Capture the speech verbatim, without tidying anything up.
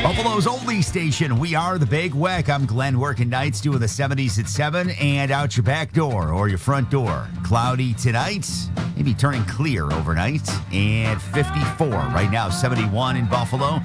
Buffalo's oldie station. We are the Big Weck. I'm Glenn working nights doing the seventies at seven and out your back door or your front door. Cloudy tonight, maybe turning clear overnight, and fifty-four right now, seventy-one in Buffalo.